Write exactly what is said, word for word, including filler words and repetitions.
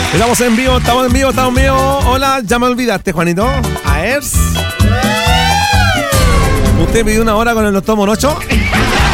Estamos en vivo, estamos en vivo, estamos en vivo. Hola, ya me olvidaste, Juanito. A ver. ¿Usted pidió una hora con el doctor Morocho?